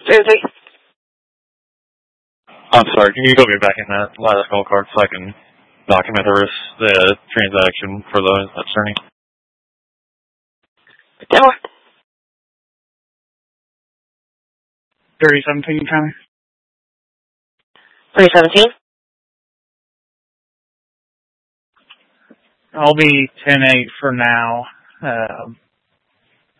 Susie? I'm sorry, can you go me back in that last call card so I can document the transaction for the attorney? Do it. 3017, Tommy. 317? I'll be 10-8 for now.